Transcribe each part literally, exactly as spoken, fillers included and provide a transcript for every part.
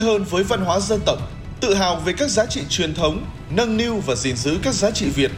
hơn với văn hóa dân tộc, tự hào về các giá trị truyền thống, nâng niu và gìn giữ các giá trị Việt.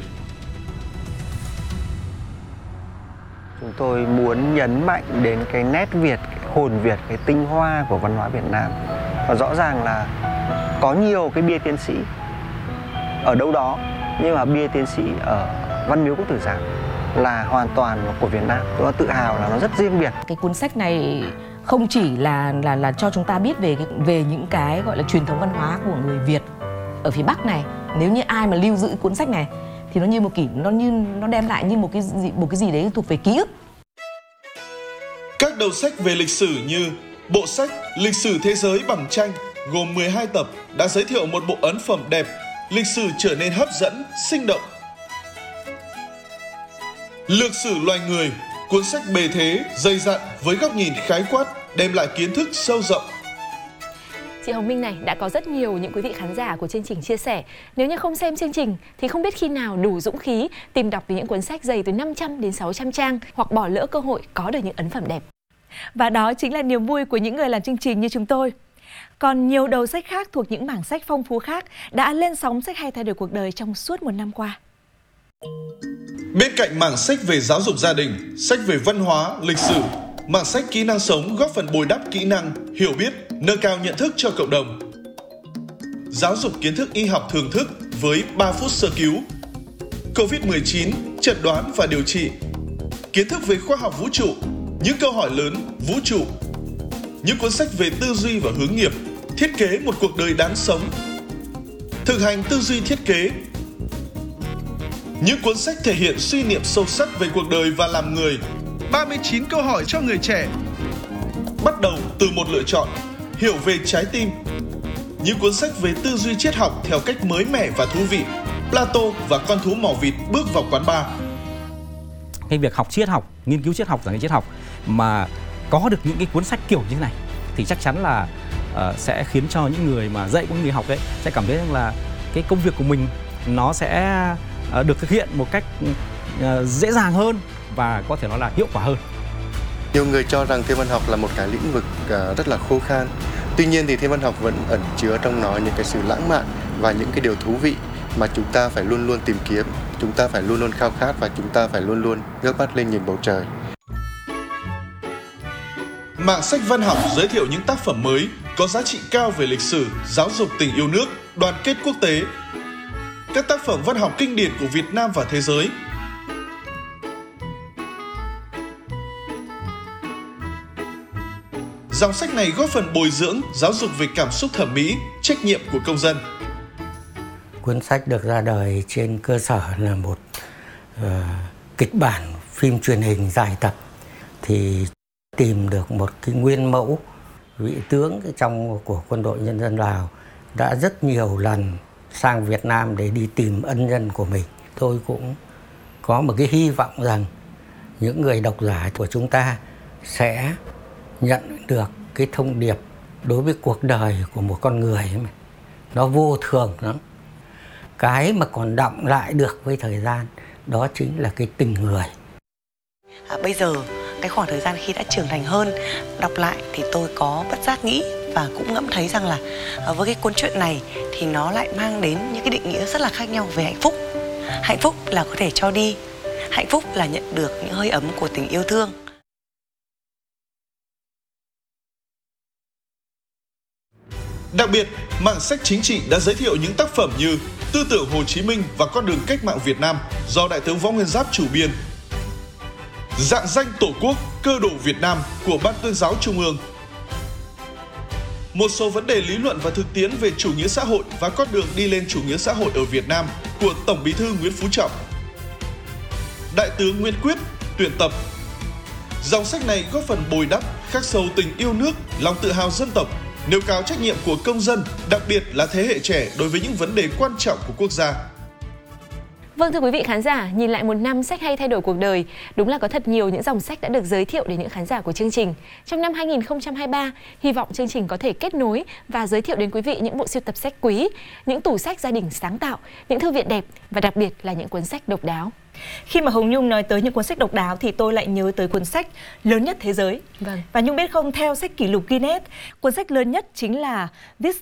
Chúng tôi muốn nhấn mạnh đến cái nét Việt, cái hồn Việt, cái tinh hoa của văn hóa Việt Nam. Và rõ ràng là có nhiều cái bia tiên sĩ ở đâu đó, nhưng mà bia tiên sĩ ở Văn Miếu Quốc Tử Giám là hoàn toàn của Việt Nam. Tôi tự hào là nó rất riêng biệt. Cái cuốn sách này không chỉ là là là cho chúng ta biết về cái, về những cái gọi là truyền thống văn hóa của người Việt ở phía Bắc này. Nếu như ai mà lưu giữ cuốn sách này thì nó như một kỷ nó như nó đem lại như một cái gì, một cái gì đấy thuộc về ký ức. Các đầu sách về lịch sử như bộ sách Lịch sử thế giới bằng tranh gồm mười hai tập đã giới thiệu một bộ ấn phẩm đẹp, lịch sử trở nên hấp dẫn, sinh động. Lược sử loài người, cuốn sách bề thế, dày dặn với góc nhìn khái quát, đem lại kiến thức sâu rộng. Chị Hồng Minh này, đã có rất nhiều những quý vị khán giả của chương trình chia sẻ. Nếu như không xem chương trình thì không biết khi nào đủ dũng khí tìm đọc về những cuốn sách dày từ năm trăm đến sáu trăm trang hoặc bỏ lỡ cơ hội có được những ấn phẩm đẹp. Và đó chính là niềm vui của những người làm chương trình như chúng tôi. Còn nhiều đầu sách khác thuộc những mảng sách phong phú khác đã lên sóng sách hay thay đổi cuộc đời trong suốt một năm qua. Bên cạnh mảng sách về giáo dục gia đình, sách về văn hóa, lịch sử, mảng sách kỹ năng sống góp phần bồi đắp kỹ năng, hiểu biết, nâng cao nhận thức cho cộng đồng. Giáo dục kiến thức y học thường thức với ba phút sơ cứu, covid mười chín, chẩn đoán và điều trị, kiến thức về khoa học vũ trụ, những câu hỏi lớn, vũ trụ, những cuốn sách về tư duy và hướng nghiệp, thiết kế một cuộc đời đáng sống, thực hành tư duy thiết kế, những cuốn sách thể hiện suy niệm sâu sắc về cuộc đời và làm người, ba mươi chín câu hỏi cho người trẻ, bắt đầu từ một lựa chọn, hiểu về trái tim, những cuốn sách về tư duy triết học theo cách mới mẻ và thú vị, Plato và con thú mỏ vịt bước vào quán bar. Cái việc học triết học, nghiên cứu triết học, giảng dạy triết học mà có được những cái cuốn sách kiểu như thế này thì chắc chắn là uh, sẽ khiến cho những người mà dạy cũng như học đấy sẽ cảm thấy rằng là cái công việc của mình nó sẽ uh, được thực hiện một cách uh, dễ dàng hơn và có thể nói là hiệu quả hơn. Nhiều người cho rằng thiên văn học là một cái lĩnh vực uh, rất là khô khan. Tuy nhiên thì thiên văn học vẫn ẩn chứa trong nó những cái sự lãng mạn và những cái điều thú vị mà chúng ta phải luôn luôn tìm kiếm, chúng ta phải luôn luôn khao khát và chúng ta phải luôn luôn ngước mắt lên nhìn bầu trời. Mảng sách văn học giới thiệu những tác phẩm mới có giá trị cao về lịch sử, giáo dục tình yêu nước, đoàn kết quốc tế. Các tác phẩm văn học kinh điển của Việt Nam và thế giới. Dòng sách này góp phần bồi dưỡng, giáo dục về cảm xúc thẩm mỹ, trách nhiệm của công dân. Cuốn sách được ra đời trên cơ sở là một uh, kịch bản phim truyền hình dài tập thì tìm được một cái nguyên mẫu vị tướng trong của Quân đội Nhân dân Lào đã rất nhiều lần sang Việt Nam để đi tìm ân nhân của mình. Tôi cũng có một cái hy vọng rằng những người độc giả của chúng ta sẽ nhận được cái thông điệp đối với cuộc đời của một con người ấy mà. Nó vô thường lắm. Cái mà còn đọng lại được với thời gian đó chính là cái tình người. À, bây giờ cái khoảng thời gian khi đã trưởng thành hơn, đọc lại thì tôi có bất giác nghĩ và cũng ngẫm thấy rằng là với cái cuốn truyện này thì nó lại mang đến những cái định nghĩa rất là khác nhau về hạnh phúc. Hạnh phúc là có thể cho đi, hạnh phúc là nhận được những hơi ấm của tình yêu thương. Đặc biệt, mảng sách chính trị đã giới thiệu những tác phẩm như Tư tưởng Hồ Chí Minh và con đường cách mạng Việt Nam do Đại tướng Võ Nguyên Giáp chủ biên, Dạng danh Tổ quốc, cơ đồ Việt Nam của Ban Tuyên giáo Trung ương, một số vấn đề lý luận và thực tiễn về chủ nghĩa xã hội và con đường đi lên chủ nghĩa xã hội ở Việt Nam của Tổng Bí thư Nguyễn Phú Trọng, Đại tướng Nguyễn Quyết, tuyển tập. Dòng sách này góp phần bồi đắp, khắc sâu tình yêu nước, lòng tự hào dân tộc, nêu cao trách nhiệm của công dân, đặc biệt là thế hệ trẻ đối với những vấn đề quan trọng của quốc gia. Vâng, thưa quý vị khán giả, nhìn lại một năm sách hay thay đổi cuộc đời, đúng là có thật nhiều những dòng sách đã được giới thiệu đến những khán giả của chương trình. Trong năm hai nghìn không trăm hai mươi ba, hy vọng chương trình có thể kết nối và giới thiệu đến quý vị những bộ sưu tập sách quý, những tủ sách gia đình sáng tạo, những thư viện đẹp và đặc biệt là những cuốn sách độc đáo. Khi mà Hồng Nhung nói tới những cuốn sách độc đáo thì tôi lại nhớ tới cuốn sách lớn nhất thế giới. Vâng. Và Nhung biết không, theo sách kỷ lục Guinness, cuốn sách lớn nhất chính là This